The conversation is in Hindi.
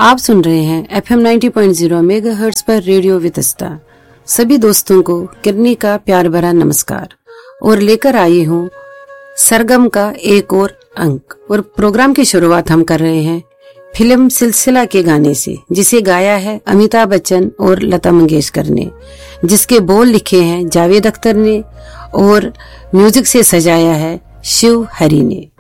आप सुन रहे हैं FM 90.0 मेगाहर्ट्ज पर रेडियो वितस्ता। सभी दोस्तों को किरनी का प्यार भरा नमस्कार और लेकर आई हूँ सरगम का एक और अंक। और प्रोग्राम की शुरुआत हम कर रहे हैं फिल्म सिलसिला के गाने से, जिसे गाया है अमिताभ बच्चन और लता मंगेशकर ने, जिसके बोल लिखे हैं जावेद अख्तर ने और म्यूजिक से सजाया है शिव हरी ने।